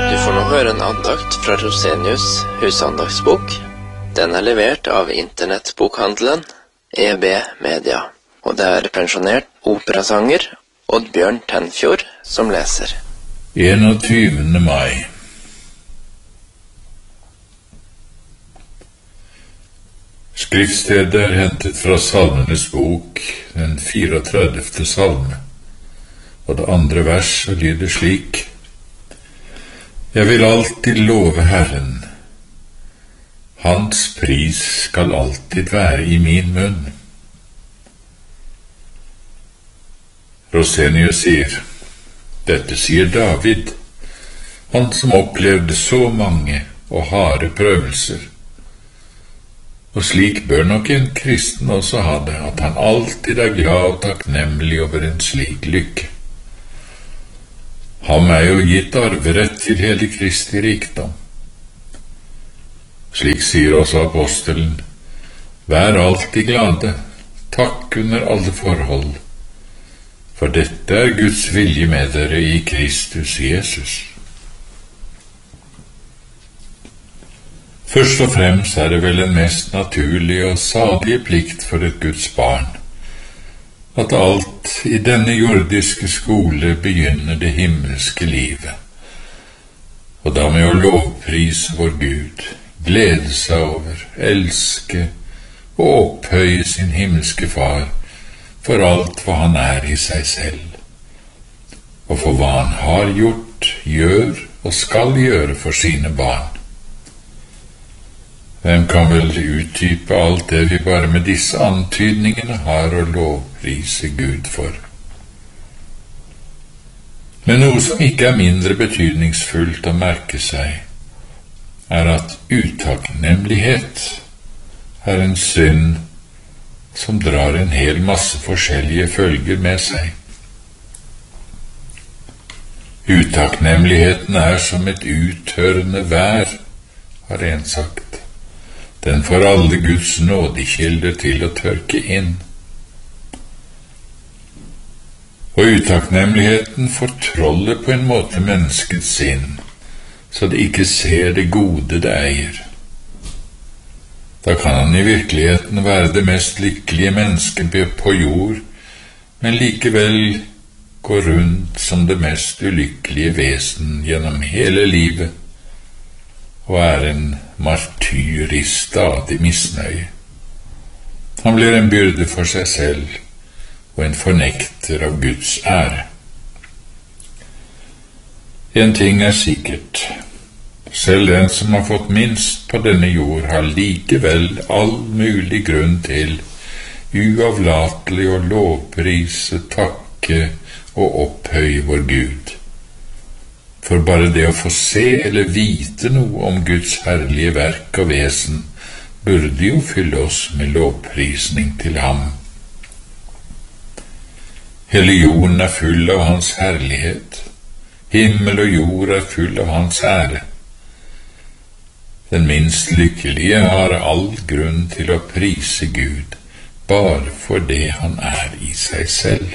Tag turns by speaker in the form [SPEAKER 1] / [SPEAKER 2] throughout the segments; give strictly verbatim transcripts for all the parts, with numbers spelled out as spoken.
[SPEAKER 1] Du får nå høre en andakt fra Rosenius husandaktsbok. Den er levert av internettbokhandelen E B Media, og det er pensjonert operasanger Oddbjørn Tenfjord som leser.
[SPEAKER 2] enogtyvende mai. Skriftstedet er hentet fra Salmenes bok, den fireogtredivte salme, og det andre verset lyder slik: Jeg vil alltid love Herren, hans pris skal alltid være i min munn. Rosenius sier, dette sier David, han som opplevde så mange og harde prøvelser. Og slik bør nok en kristen også ha det, at han alltid er glad og takknemlig over en slik lykke. Ham er jo gitt arverett til hele Kristi rikdom. Slik sier også apostelen, vær alltid glade, takk under alle forhold, for dette er Guds vilje med dere i Kristus Jesus. Først og fremst er det vel en mest naturlig og salige plikt for et Guds barn, at alt i denne jordiske skole begynner det himmelske livet, og da med å lovprise vår Gud, glede seg over, elske og opphøye sin himmelske far for alt hva han er i seg selv, og for hva han har gjort, gjør og skal gjøre for sine barn. Hvem kan vel utdype alt det vi bare med disse antydningene har å lovprise Gud for? Men noe som ikke er mindre betydningsfullt å merke seg, er at utakknemlighet er en synd som drar en hel masse forskjellige følger med seg. Utakknemligheten er som et uttørrende vær, har en sagt. Den får alle Guds nådekilder til å tørke inn. Og utakknemligheten fortroller på en måte menneskets sinn, så det ikke ser det gode det eier. Da kan han i virkeligheten være det mest lykkelige mennesket på jord, men likevel gå rundt som det mest ulykkelige vesen gjennom hele livet, og er en martyr i stadig misnøye. Han blir en byrde for seg selv, og en fornekter av Guds ære. En ting er sikkert, selv den som har fått minst på denne jord, har likevel all mulig grunn til uavlatelig å lovprise, takke og opphøye vår Gud. For bare det å få se eller vite noe om Guds herlige verk og vesen burde jo fylle oss med lovprisning til ham. Hele jorden er full av hans herlighet. Himmel og jord er full av hans ære. Den minst lykkelige har all grunn til å prise Gud, bare for det han er i seg selv.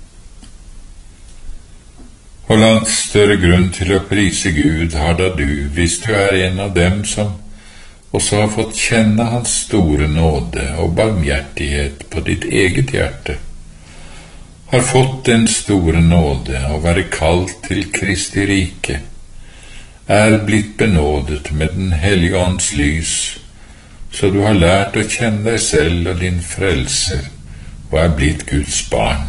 [SPEAKER 2] Og langt større grunn til å prise Gud har da du, hvis du er en av dem som også har fått kjenne hans store nåde og barmhjertighet på ditt eget hjerte, har fått den store nåde å være kalt til Kristi rike, er blitt benådet med den hellige ånds lys, så du har lært å kjenne deg selv og din frelser, og er blitt Guds barn.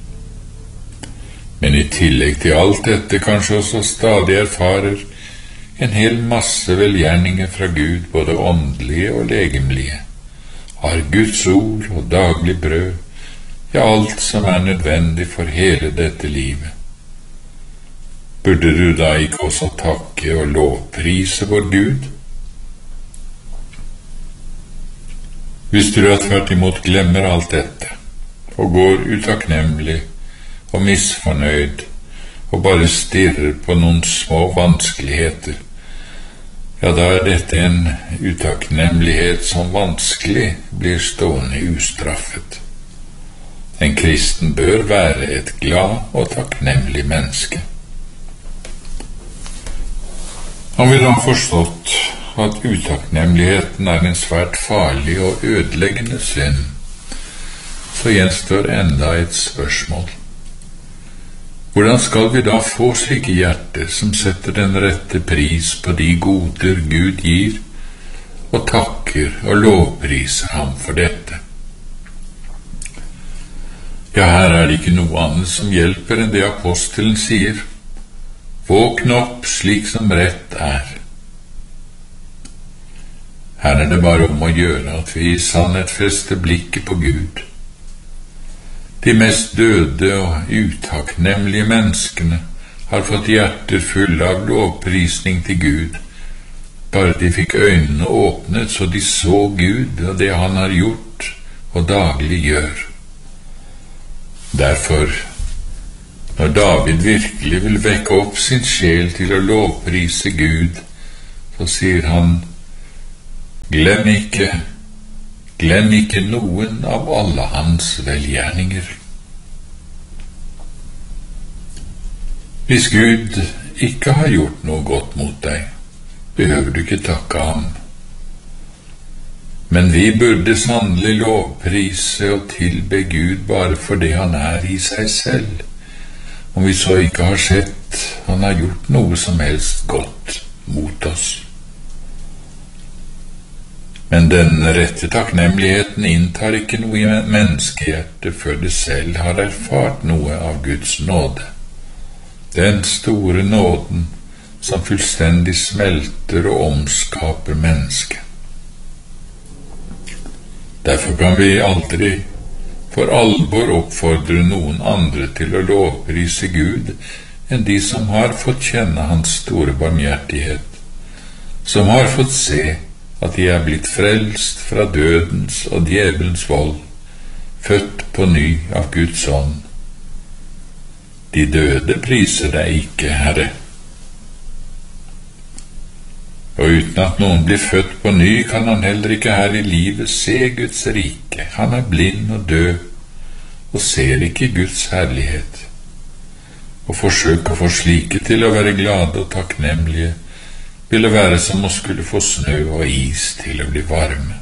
[SPEAKER 2] Men i tillegg til alt dette kanskje også stadig erfarer en hel masse velgjerninger fra Gud, både åndelige og legemlige, har Guds ord og daglig brød, ja, alt som er nødvendig for hele dette livet. Burde du da ikke også takke og lovprise vår Gud? Hvis du da tvert imot glemmer alt dette, og går utakknemlig og misfornøyd, og bare stirrer på noen små vanskeligheter, ja, da er dette en utakknemlighet som vanskelig blir stående ustraffet. En kristen bør være et glad og takknemlig menneske. Han vil ha forstått at utakknemligheten er en svært farlig og ødeleggende synd, så gjenstår enda et spørsmål. Hvordan skal vi da få slike hjerter som setter den rette pris på de goder Gud gir, og takker og lovpriser ham for dette? Ja, her er det ikke noe annet som hjelper enn det apostelen sier: våkn opp slik som rett er. Her er det bare om å gjøre at vi i sannhet fester blikket på Gud. De mest døde og utakknemlige menneskene har fått hjerter fulle av lovprisning til Gud, bare de fikk øynene åpnet så de så Gud og det han har gjort og daglig gjør. Derfor, når David virkelig vil vekke opp sin sjel til å lovprise Gud, så sier han: glem ikke, glem ikke noen av alle hans velgjerninger. Hvis Gud ikke har gjort noe godt mot deg, behøver du ikke takke ham. Men vi burde sannelig lovprise og tilbe Gud bare for det han er i seg selv, om vi så ikke har sett han har gjort noe som helst godt mot oss. Men den rette takknemligheten inntar ikke noe i menneskehjertet før det selv har erfart noe av Guds nåde. Den store nåden som fullstendig smelter og omskaper mennesket. Derfor kan vi aldri for alvor oppfordre noen andre til å lovprise Gud enn de som har fått kjenne hans store barmhjertighet, som har fått se at de er blitt frelst fra dødens og djevelens vold, født på ny av Guds ånd. De døde priser deg ikke, Herre. Og uten at noen blir født på ny, kan han heller ikke her i livet se Guds rike. Han er blind og død, og ser ikke Guds herlighet. Å forsøke å få slike til å være glade og takknemlige ville være som å skulle få snø og is til å bli varme.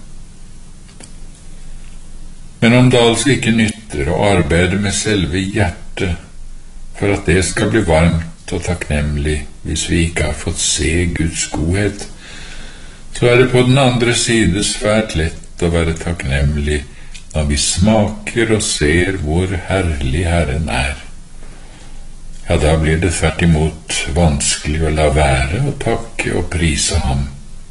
[SPEAKER 2] Men om det altså ikke nytter å arbeide med selve hjertet for at det skal bli varmt og takknemlig hvis vi ikke har fått se Guds godhet, så er det på den andre side svært lett å være takknemlig når vi smaker og ser hvor herlig Herren er. Ja, da blir det tvert imot vanskelig å la være å takke og prise ham.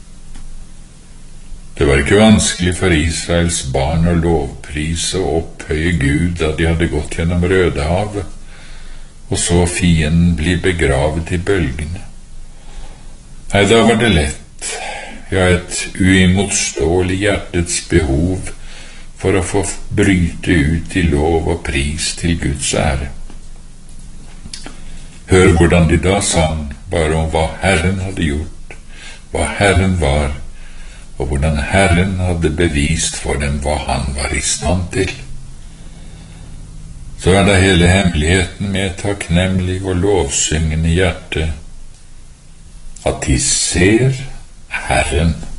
[SPEAKER 2] Det var ikke vanskelig for Israels barn å lovprise og opphøye Gud da de hadde gått gjennom Rødehavet, og så fienden bli begravet i bølgene. Nei, da var det lett, ja, et uimotståelig hjertets behov for å få bryte ut i lov og pris til Guds ære. Hør hvordan de da sang bare om hva Herren hadde gjort, hva Herren var, og hvordan Herren hadde bevist for dem hva han var i stand til. Så er det hele hemmeligheten med et takknemlig og lovsyngende hjerte, at de ser Herren.